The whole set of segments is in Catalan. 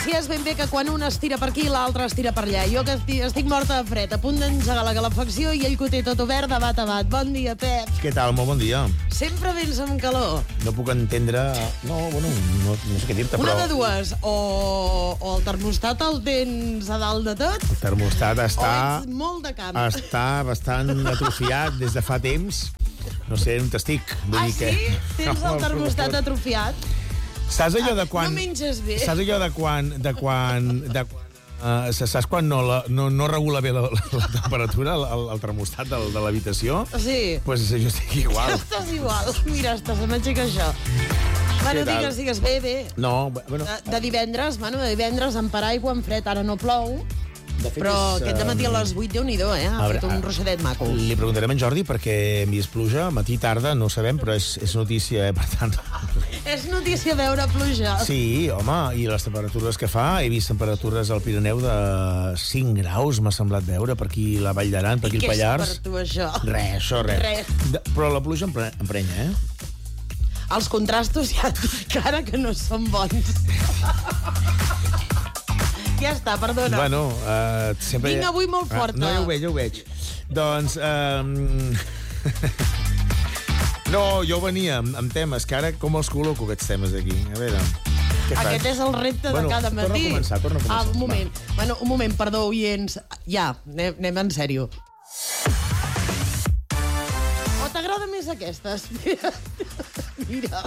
Si és ben bé que quan un estira per aquí, l'altre estira per allà. Jo que estic morta de fred, a punt d'engegar la calefacció i ell que ho té tot obert de bat a bat. Bon dia, Pep. Què tal? Molt bon dia. Sempre vens amb calor. No puc entendre... No sé què dir-te, però... Una de dues. O el termostat el tens a dalt de tot, El termostat està... o ets molt de camp. Està bastant atrofiat des de fa temps. No sé on estic. Vull dir sí? Tens el termostat atrofiat? Saps allò de quan... No menges bé. Saps allò de quan... saps quan no regula bé la temperatura, el termostat de l'habitació? Sí. Pues jo estic igual. Estàs igual. Mira, se m'aixeca això. Bueno, digues, bé. No, bueno... De divendres amb paraigua, amb fred, ara no plou. Però aquest dematí a les 8, Déu-n'hi-do, ha fet un ruixadet maco. Li preguntarem a en Jordi perquè hem vist pluja, matí, tarda, no ho sabem, però és notícia, per tant... És notícia veure pluja. Sí, home, i les temperatures que fa, he vist temperatures al Pirineu de 5 graus, m'ha semblat veure, per aquí la Vall d'Aran, per aquí el Pallars. I què és per tu, això? Res. Però la pluja emprenya, Els contrastos ja et dic ara que no són bons. Ja està, perdona. Bueno, sempre... Vinc avui molt forta. No, ja ho veig. Doncs... No, jo venia amb temes, que ara com els col·loco, aquests temes aquí? A veure... Aquest és el repte de cada matí. Torna a començar. Un moment. Bueno, un moment, perdó, oients. Ja, anem en sèrio. O t'agrada més aquestes? Mira.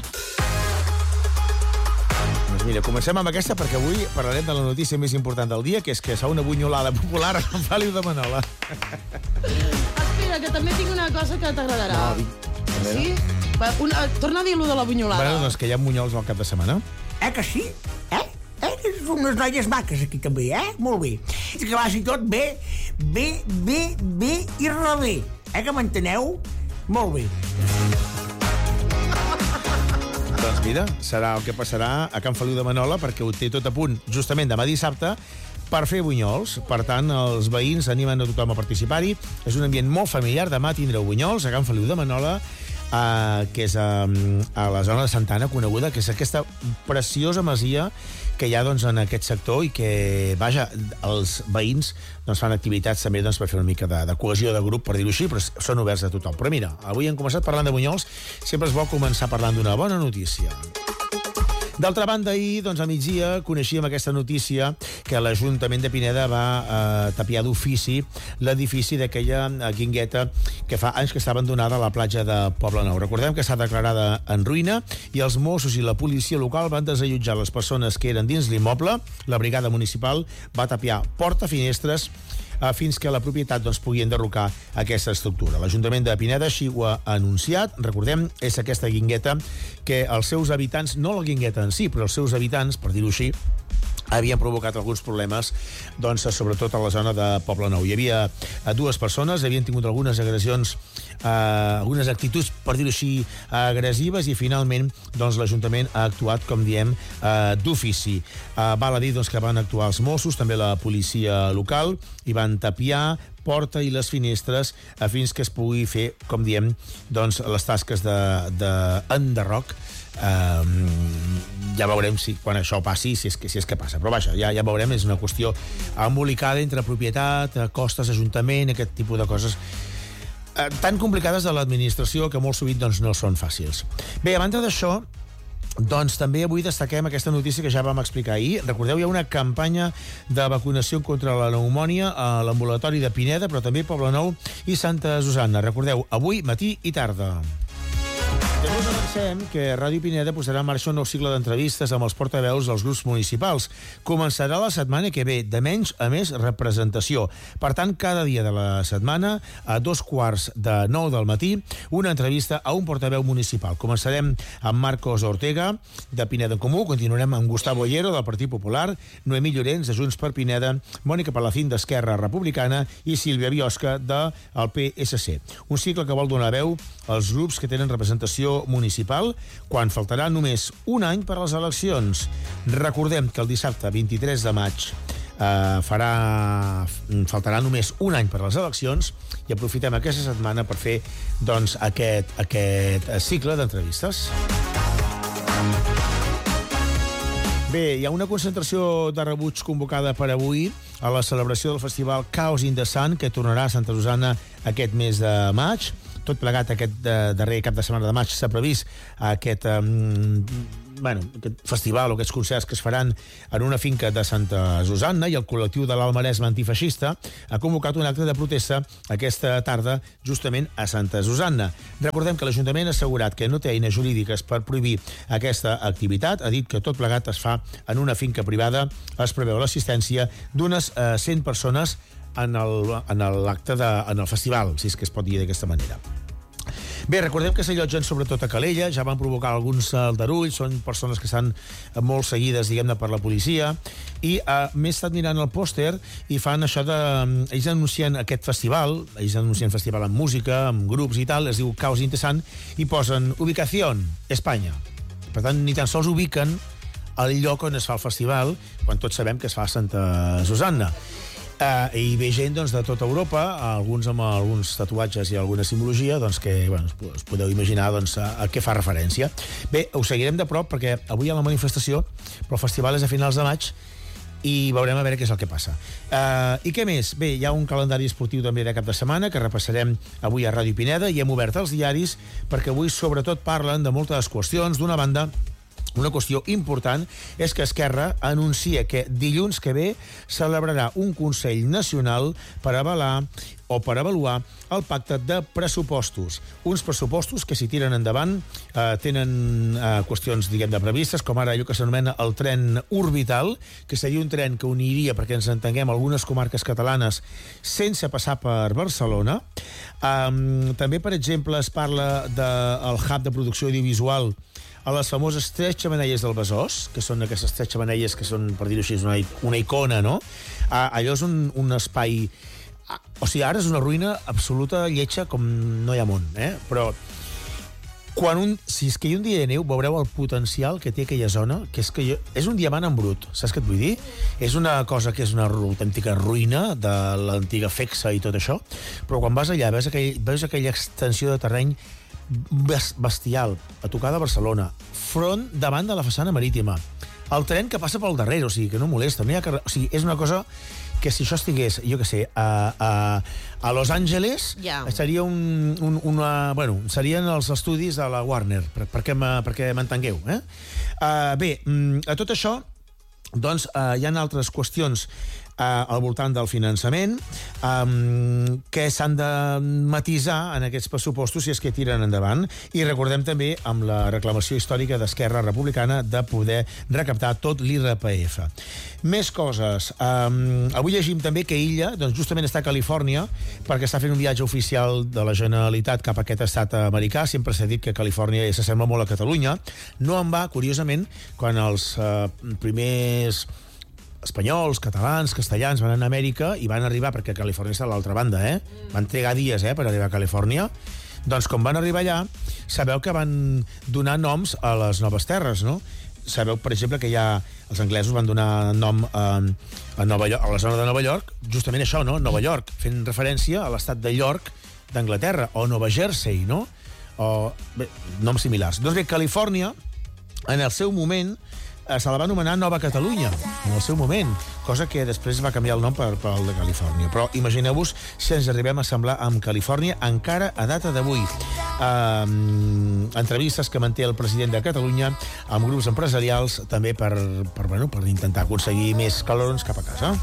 Doncs mira, comencem amb aquesta perquè avui parlarem de la notícia més important del dia, que és que es fa una bunyolada popular a Sant Feliu de Manola. Espera, que també tinc una cosa que t'agradarà. No, sí? Torna a dir-lo de la bunyolada. Bueno, doncs que hi ha bunyols al cap de setmana. Que sí? Són unes noies maques aquí també, Molt bé. És que quasi tot bé i rebé. Que m'enteneu? Molt bé. Doncs mira, serà el que passarà a Can Feliu de Manola, perquè ho té tot a punt justament demà dissabte per fer bunyols. Per tant, els veïns animen a tothom a participar-hi. És un ambient molt familiar. Demà tindreu bunyols a Can Feliu de Manola, que és a la zona de Santa Anna, coneguda, que és aquesta preciosa masia que hi ha en aquest sector i que, vaja, els veïns fan activitats també per fer una mica de cohesió de grup, per dir-ho així, però són oberts a tothom. Però mira, avui hem començat parlant de bunyols, sempre és bo començar parlant d'una bona notícia. D'altra banda, ahir, a migdia, coneixíem aquesta notícia que l'Ajuntament de Pineda va tapiar d'ofici l'edifici d'aquella guingueta que fa anys que està abandonada a la platja de Poblenou. Recordem que està declarada en ruïna i els Mossos i la policia local van desallotjar les persones que eren dins l'immoble. La brigada municipal va tapiar porta, finestres, fins que la propietat pugui enderrocar aquesta estructura. L'Ajuntament de Pineda així ho ha anunciat. Recordem, és aquesta guingueta que els seus habitants, no la guingueta en si, però els seus habitants, per dir-ho així, havien provocat alguns problemes, sobretot a la zona de Poblenou. Hi havia dues persones, havien tingut algunes agressions, algunes actituds, per dir-ho així, agressives, i finalment l'Ajuntament ha actuat, com diem, d'ofici. Val a dir que van actuar els Mossos, també la policia local, i van tapiar porta i les finestres fins que es pugui fer, com diem, les tasques d'enderroc. Ja veurem quan això passi, si és que passa. Però vaja, ja veurem, és una qüestió embolicada entre propietat, costes, ajuntament, aquest tipus de coses tan complicades de l'administració que molt sovint no són fàcils. Bé, a banda d'això, també avui destaquem aquesta notícia que ja vam explicar ahir. Recordeu, hi ha una campanya de vacunació contra la pneumònia a l'ambulatori de Pineda, però també Poblenou i Santa Susanna. Recordeu, avui, matí i tarda. Llavors avancem que Ràdio Pineda posarà en marxa un nou cicle d'entrevistes amb els portaveus dels grups municipals. Començarà la setmana que ve, de menys a més representació. Per tant, cada dia de la setmana, a 8:45 del matí, una entrevista a un portaveu municipal. Començarem amb Marcos Ortega, de Pineda en Comú, continuarem amb Gustavo Ollero, del Partit Popular, Noemí Llorens, de Junts per Pineda, Mònica Palacín, d'Esquerra Republicana, i Sílvia Biosca, del PSC. Un cicle que vol donar veu als grups que tenen representació municipal quan faltarà només un any per a les eleccions. Recordem que el dissabte 23 de maig faltarà només un any per a les eleccions i aprofitem aquesta setmana per fer aquest cicle d'entrevistes. Bé, hi ha una concentració de rebuig convocada per avui a la celebració del festival Chaos in the Sun, que tornarà a Santa Susanna aquest mes de maig. Tot plegat aquest darrer cap de setmana de maig s'ha previst aquest festival o aquests concerts que es faran en una finca de Santa Susanna, i el col·lectiu de l'Alt Maresme antifeixista ha convocat un acte de protesta aquesta tarda justament a Santa Susanna. Recordem que l'Ajuntament ha assegurat que no té eines jurídiques per prohibir aquesta activitat. Ha dit que tot plegat es fa en una finca privada. Es preveu l'assistència d'unes 100 persones en l'acte en el festival, si és que es pot dir d'aquesta manera. Bé, recordem que s'allotgen sobretot a Calella, ja van provocar alguns aldarulls, són persones que estan molt seguides, diguem-ne, per la policia, i m'he estat mirant el pòster i fan això de... Ells anuncien aquest festival, ells anuncien festival amb música, amb grups i tal, es diu Chaos in the Sun, i posen ubicación, Espanya. Per tant, ni tan sols ubiquen el lloc on es fa el festival, quan tots sabem que es fa a Santa Susanna. I ve gent de tota Europa, alguns amb alguns tatuatges i alguna simbologia, que us podeu imaginar a què fa referència. Bé, ho seguirem de prop perquè avui hi ha la manifestació, però el festival és a finals de maig i veurem a veure què és el que passa. I què més? Bé, hi ha un calendari esportiu també de cap de setmana que repassarem avui a Ràdio Pineda, i hem obert els diaris perquè avui sobretot parlen de moltes qüestions. D'una banda, una qüestió important és que Esquerra anuncia que dilluns que ve celebrarà un Consell Nacional per avalar o per avaluar el pacte de pressupostos. Uns pressupostos que, si tiren endavant, tenen qüestions, diguem-ne, previstes, com ara allò que s'anomena el tren orbital, que seria un tren que uniria, perquè ens entenguem, algunes comarques catalanes sense passar per Barcelona. També, per exemple, es parla del hub de producció audiovisual a les famoses 3 xemeneies del Besòs, que són aquestes 3 xemeneies que són, per dir-ho així, una icona, no? Allò és un espai... O sigui, ara és una ruïna absoluta, lletja, com no hi ha món, Però si és que hi ha un dia de neu, veureu el potencial que té aquella zona, que és un diamant en brut, saps què et vull dir? És una cosa que és una autèntica ruïna de l'antiga Fexa i tot això, però quan vas allà veus aquella extensió de terreny bestial, a tocar de Barcelona, front davant de la façana marítima, el tren que passa pel darrere, o sigui, que no molesta, no hi ha o sigui, és una cosa que si això estigués, jo què sé, a Los Angeles, seria serien els estudis de la Warner, perquè m'entengueu, Bé, a tot això, doncs, hi ha altres qüestions al voltant del finançament que s'han de matisar en aquests pressupostos si és que tiren endavant, i recordem també amb la reclamació històrica d'Esquerra Republicana de poder recaptar tot l'IRPF. Més coses. Avui llegim també que Illa justament està a Califòrnia perquè està fent un viatge oficial de la Generalitat cap a aquest estat americà. Sempre s'ha dit que Califòrnia s'assembla molt a Catalunya. No en va, curiosament, quan els primers espanyols, catalans, castellans van anar a Amèrica i van arribar, perquè Califòrnia està a l'altra banda, Van trigar dies, per arribar a Califòrnia. Doncs com van arribar allà, sabeu que van donar noms a les noves terres, no? Sabeu, per exemple, que els anglesos van donar nom a Nova York, a la zona de Nova York, justament això, no? Nova York, fent referència a l'estat de York d'Anglaterra, o Nova Jersey, no? O, bé, noms similars. Doncs bé, Califòrnia, en el seu moment, se la va anomenar Nova Catalunya, en el seu moment, cosa que després va canviar el nom per el de Califòrnia. Però imagineu-vos si ens arribem a semblar amb Califòrnia encara a data d'avui. Entrevistes que manté el president de Catalunya amb grups empresarials, també per intentar aconseguir més calorons cap a casa.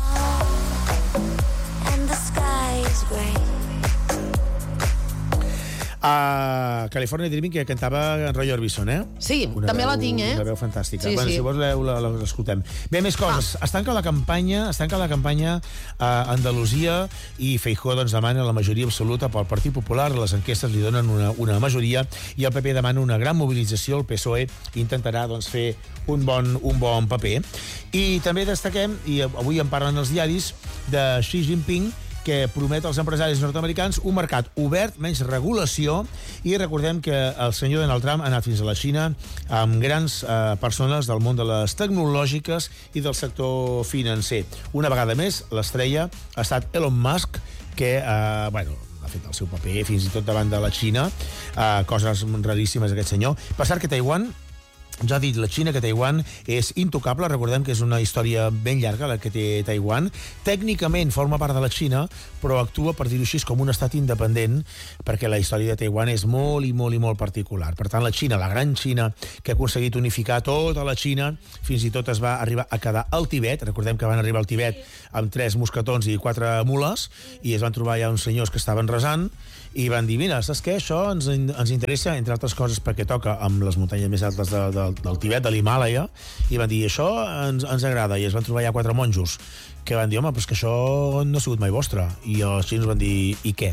A California Dreaming, que cantava Roy Orbison, Sí, també la tinc, Una veu fantàstica. Sí, Si vols, l'escoltem. Bé, més coses. Es tanca la campanya a Andalusia i Feijóo demana la majoria absoluta pel Partit Popular. Les enquestes li donen una majoria i el PP demana una gran mobilització. El PSOE intentarà fer un bon paper. I també destaquem, i avui en parlen els diaris, de Xi Jinping, que promet als empresaris nord-americans un mercat obert, menys regulació, i recordem que el senyor Donald Trump ha anat fins a la Xina amb grans persones del món de les tecnològiques i del sector financer. Una vegada més, l'estrella ha estat Elon Musk, que, ha fet el seu paper fins i tot davant de la Xina, coses raríssimes d'aquest senyor. Per cert que Taiwan Ja ha dit la Xina que Taiwan és intocable. Recordem que és una història ben llarga la que té Taiwan. Tècnicament forma part de la Xina, però actua, per dir-ho així, com un estat independent, perquè la història de Taiwan és molt i molt i molt particular. Per tant, la Xina, la gran Xina, que ha aconseguit unificar tota la Xina, fins i tot es va arribar a quedar al Tibet. Recordem que van arribar al Tibet amb 3 mosquetons i 4 mules, i es van trobar ja uns senyors que estaven resant, i van dir, mira, saps què? Això ens interessa, entre altres coses, perquè toca amb les muntanyes més altes del Tibet, de l'Himàlaia, i van dir, això ens agrada, i es van trobar ja 4 monjos, que van dir, home, però és que això no ha sigut mai vostre. I els xinos van dir, i què?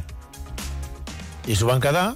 I s'ho van quedar,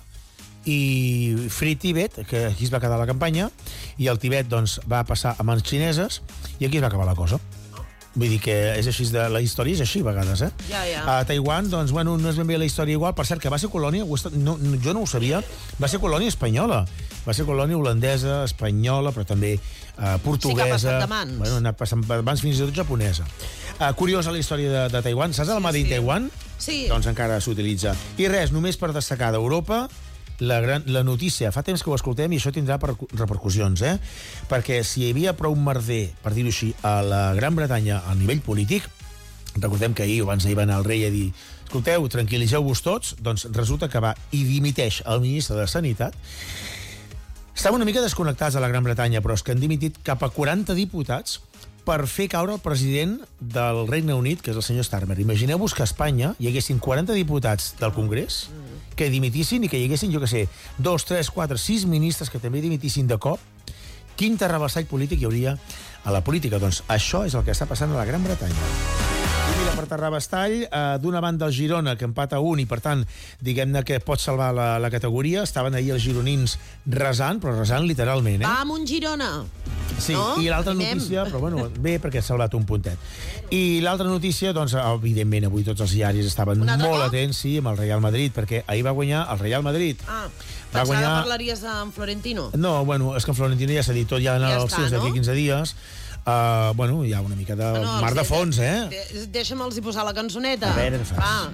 i Free Tibet, que aquí es va quedar la campanya, i el Tibet, doncs, va passar a mans xineses, i aquí es va acabar la cosa. Vull dir que és així, la història és així a vegades, eh? Ja. A Taiwan, doncs, bueno, no és ben bé la història igual. Per cert, que va ser colònia, jo no ho sabia, va ser colònia espanyola. Va ser colònia holandesa, espanyola, però també portuguesa. Sí que ha passat de mans. Bueno, ha anat passant de mans fins i tot japonesa. Curiosa la història de Taiwan. Saps el Made in Taiwan? Sí. Doncs encara s'utilitza. I res, només per destacar d'Europa, la notícia, fa temps que ho escoltem i això tindrà repercussions, perquè si hi havia prou merder, per dir-ho així, a la Gran Bretanya a nivell polític, recordem que ahir o abans d'ahir va anar el rei a dir, escolteu, tranquil·litzeu-vos tots, doncs resulta que va i dimiteix el ministre de Sanitat. Estaven una mica desconnectats a la Gran Bretanya, però és que han dimitit cap a 40 diputats per fer caure el president del Regne Unit, que és el senyor Starmer. Imagineu-vos que a Espanya hi haguessin 40 diputats del Congrés que dimitissin i que hi haguessin, jo què sé, 2, 3, 4, 6 ministres que també dimitissin de cop. Quin terrabastall polític hi hauria a la política? Doncs això és el que està passant a la Gran Bretanya. I mira, per terrabastall, d'una banda el Girona, que empata 1 i, per tant, diguem-ne que pot salvar la categoria. Estaven ahir els gironins resant, però resant literalment, Vamos, Girona! Sí, no? I l'altra notícia, però bueno, bé, perquè ha salvat un puntet. I l'altra notícia, doncs, evidentment, avui tots els diaris estaven molt atents, sí, amb el Real Madrid, perquè ahir va guanyar el Real Madrid. Pensava que parlaries amb Florentino. No, bueno, és que en Florentino ja s'ha dit tot, ja en els seus d'aquí 15 dies. Bueno, hi ha una mica de mar de fons, Deixa'm-los posar la cançoneta. A veure, fas.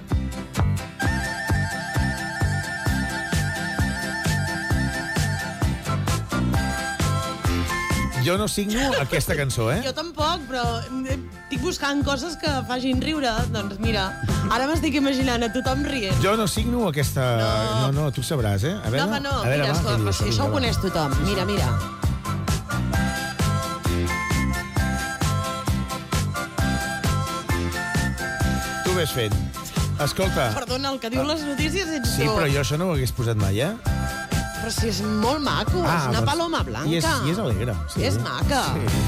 Jo no signo aquesta cançó, Jo tampoc, però estic buscant coses que facin riure. Doncs mira, ara m'estic imaginant a tothom rient. Jo no signo aquesta... No, tu sabràs, A veure, No, mira, escolta, si això ho coneix tothom. Mira. Tu ves fent. Escolta... Perdona, el que diu les notícies ets tu. Sí, però jo això no ho hagués posat mai, Però si és molt maco, és una paloma blanca. I és alegre. Sí. És maca. Sí.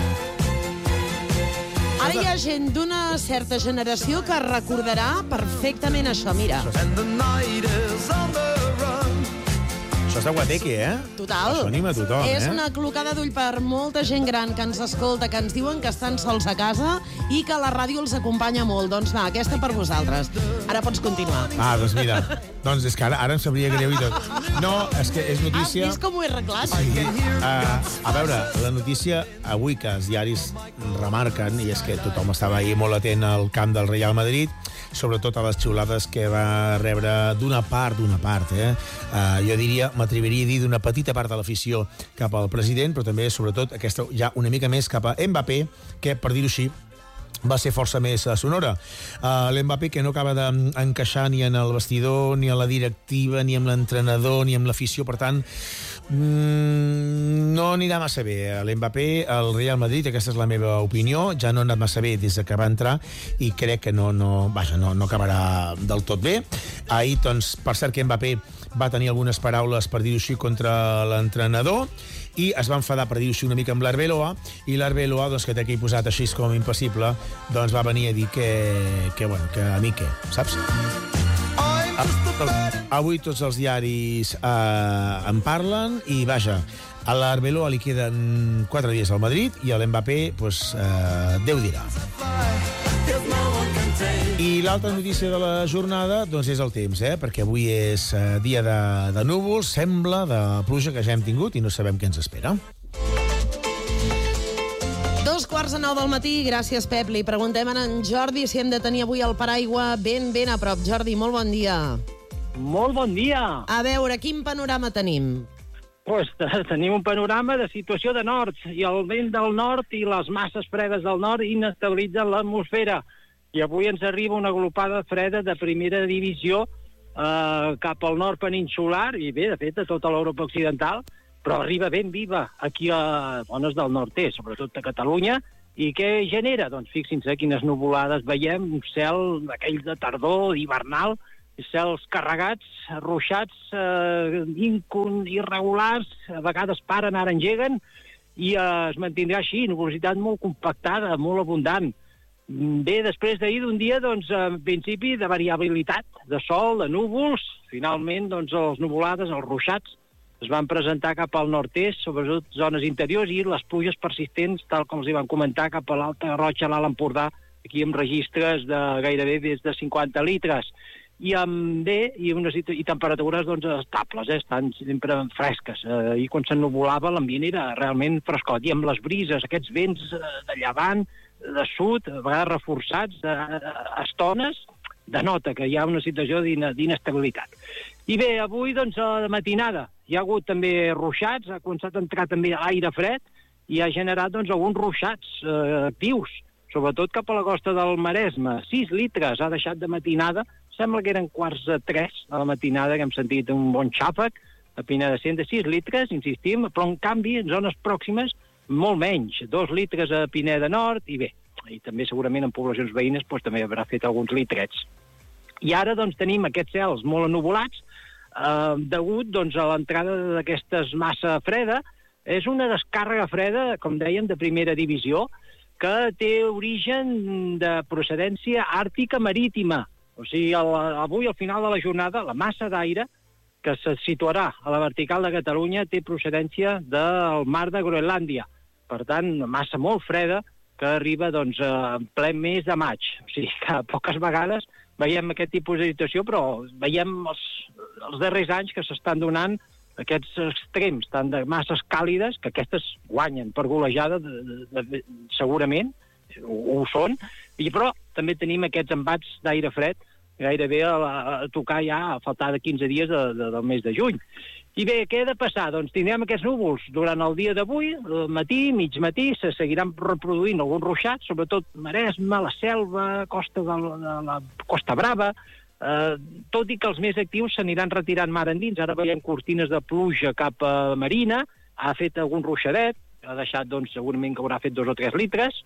Ara hi ha gent d'una certa generació que recordarà perfectament això, mira. Això és de Guateque, Total. Això anima a tothom, És una clocada d'ull per molta gent gran que ens escolta, que ens diuen que estan sols a casa i que la ràdio els acompanya molt. Doncs va, aquesta per vosaltres. Ara pots continuar. Doncs mira, doncs és que ara em sabria greu i tot. No, és que és notícia... Has vist com ho he arreglat? Sí. A veure, la notícia avui que els diaris remarquen, i és que tothom estava ahir molt atent al camp del Real Madrid, sobretot a les xiulades que va rebre d'una part, jo diria, m'atreviria a dir d'una petita part de l'afició cap al president, però també, sobretot, aquesta ja una mica més cap a Mbappé, que, per dir-ho així, va ser força més sonora. L'Mbappé, que no acaba d'encaixar ni en el vestidor, ni en la directiva, ni amb l'entrenador, ni amb l'afició, per tant, no anirà massa bé. L'Mbappé, el Real Madrid, aquesta és la meva opinió, ja no ha anat massa bé des que va entrar i crec que no acabarà del tot bé. Ahir, doncs, per cert que Mbappé va tenir algunes paraules, per dir-ho així, contra l'entrenador i es va enfadar, per dir-ho així, una mica amb l'Arbeloa, i l'Arbeloa, doncs, que té aquí posat així com impassible, doncs va venir a dir que a mi què, saps? Avui tots els diaris en parlen i, vaja, a l'Arbeloa li queden 4 dies al Madrid i a l'Mbappé, doncs, Déu dirà. I l'altra notícia de la jornada doncs és el temps, perquè avui és dia de núvols, sembla, de pluja que ja hem tingut i no sabem què ens espera. 8:45 del matí, gràcies, Pep. Li preguntem a en Jordi si hem de tenir avui el paraigua ben a prop. Jordi, molt bon dia. Molt bon dia. A veure, quin panorama tenim? Pues tenim un panorama de situació de nord, i el vent del nord i les masses fredes del nord inestabilitzen l'atmosfera. I avui ens arriba una glopada freda de primera divisió cap al nord peninsular, i bé, de fet, a tota l'Europa occidental, però arriba ben viva aquí a zones del nord-est, sobretot a Catalunya. I què genera? Doncs fixin-se quines nuvolades veiem, un cel d'aquells de tardor, hivernal, cels carregats, ruixats, irregulars, a vegades paren, ara engeguen, i es mantindrà així, nuvolositat molt compactada, molt abundant. Bé, després d'ahir d'un dia, doncs, en principi, de variabilitat, de sol, de núvols, finalment, doncs, les nuvolades, els ruixats, es van presentar cap al nord-est, sobretot zones interiors, i les pluges persistents, tal com els hi van comentar, cap a l'Alta Garrotxa, l'Alt Empordà, aquí amb registres de gairebé des de 50 litres. I temperatures doncs, estables, estan sempre fresques. I quan s'ennuvolava l'ambient era realment frescot. I amb les brises, aquests vents de llevant, de sud, a vegades reforçats, a estones, denota que hi ha una situació d'inestabilitat. I bé, avui, doncs, a la matinada, hi ha hagut també ruixats, ha començat a entrar també l'aire fred i ha generat doncs, alguns ruixats actius, sobretot cap a la costa del Maresme. 6 litres ha deixat de matinada. Sembla que eren 2:45 a la matinada, que hem sentit un bon xàfec, a Pineda de 6 litres, insistim, però en canvi, en zones pròximes, molt menys, 2 litres a Pineda Nord, i bé, i també segurament en poblacions veïnes doncs, també haurà fet alguns litrets. I ara doncs, tenim aquests cels molt ennuvolats, degut doncs, a l'entrada d'aquestes massa freda. És una descàrrega freda, com dèiem, de primera divisió, que té origen de procedència àrtica marítima. O sigui, avui, al final de la jornada, la massa d'aire que se situarà a la vertical de Catalunya té procedència del mar de Groenlàndia. Per tant, una massa molt freda que arriba doncs, en ple mes de maig. O sigui, que poques vegades veiem aquest tipus de situació, però veiem els darrers anys que s'estan donant aquests extrems, tant de masses càlides, que aquestes guanyen per golejada, segurament, ho són, però també tenim aquests embats d'aire fred, gairebé a tocar ja a faltar de 15 dies del mes de juny. I bé, què ha de passar? Doncs tindrem aquests núvols durant el dia d'avui, al matí, mig matí, se seguiran reproduint alguns ruixats, sobretot Maresme, la Selva, costa de la Costa Brava, tot i que els més actius s'aniran retirant mar endins. Ara veiem cortines de pluja cap a Marina, ha fet algun ruixadet, ha deixat, doncs, segurament que haurà fet 2 o 3 litres,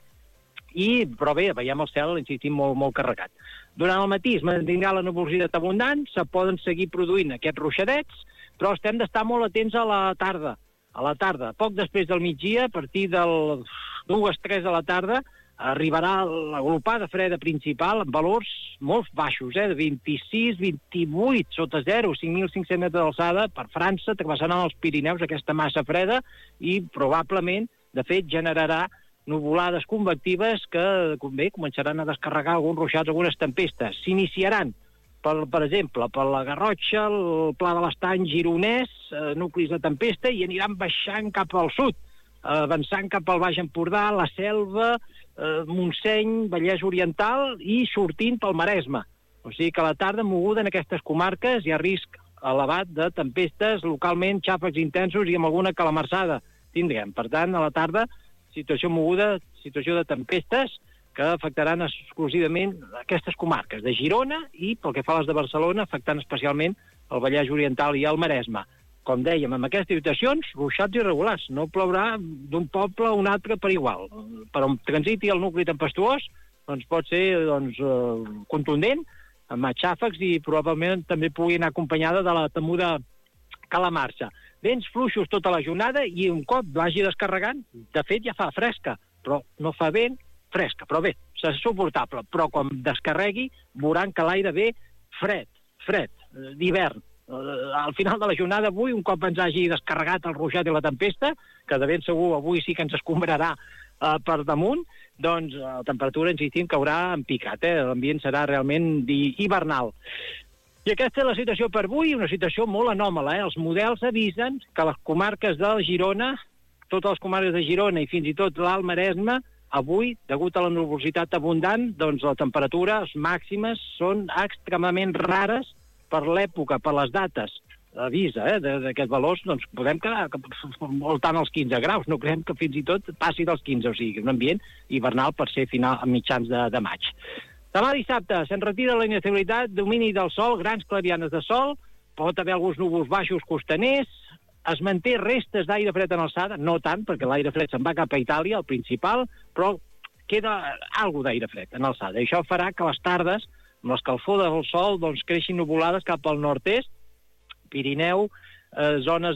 però bé, veiem el cel, insistim, molt carregat. Durant el matí es mantindrà la nuvolositat abundant, se poden seguir produint aquests ruixadets, però estem d'estar molt atents a la tarda. A la tarda, poc després del migdia, a partir del 2-3 de la tarda, arribarà la glopada freda principal amb valors molt baixos, de 26, 28, sota 0, 5.500 metres d'alçada per França, travessaran els Pirineus aquesta massa freda i probablement, de fet, generarà nuvolades convectives que, com bé, començaran a descarregar alguns ruixats, algunes tempestes. S'iniciaran, per exemple, per la Garrotxa, el Pla de l'Estany gironès, nuclis de tempesta, i aniran baixant cap al sud, avançant cap al Baix Empordà, la Selva, Montseny, Vallès Oriental i sortint pel Maresme. O sigui que a la tarda, moguda en aquestes comarques, hi ha risc elevat de tempestes, localment xàfecs intensos i amb alguna calamarsada tindrem. Per tant, a la tarda, situació moguda, situació de tempestes que afectaran exclusivament aquestes comarques de Girona i, pel que fa a les de Barcelona, afectant especialment el Vallès Oriental i el Maresme. Com dèiem, amb aquestes situacions, ruixats irregulars. No plourà d'un poble a un altre per igual. Per on transiti el nucli tempestuós, doncs pot ser contundent, amb xàfecs i probablement també pugui anar acompanyada de la temuda calamarsa. Vents fluixos tota la jornada i un cop vagi descarregant, de fet ja fa fresca, però no fa vent, fresca, però bé, és suportable. Però quan descarregui, veuran que l'aire ve fred, d'hivern. Al final de la jornada avui, un cop ens hagi descarregat el ruixat i la tempesta, que de ben segur avui sí que ens escombrarà per damunt, doncs la temperatura, insistim, caurà en picat. L'ambient serà realment hivernal. I aquesta és la situació per avui, una situació molt anòmala. Els models avisen que les comarques de Girona, totes les comarques de Girona i fins i tot l'Alt Maresme, avui, degut a la nuvolositat abundant, doncs les temperatures màximes són extremadament rares per l'època, per les dates. avisa d'aquests valors, doncs podem quedar voltant als 15 graus. No creiem que fins i tot passi dels 15, o sigui, un ambient hivernal per ser a mitjans de maig. Demà dissabte se'n retira la inestabilitat, domini del sol, grans clarianes de sol, pot haver alguns núvols baixos costaners, es manté restes d'aire fred en alçada, no tant, perquè l'aire fred se'n va cap a Itàlia, el principal, però queda alguna d'aire fred en alçada. I això farà que les tardes, amb l'escalfor del sol, doncs creixin nuvolades cap al nord-est, Pirineu, zones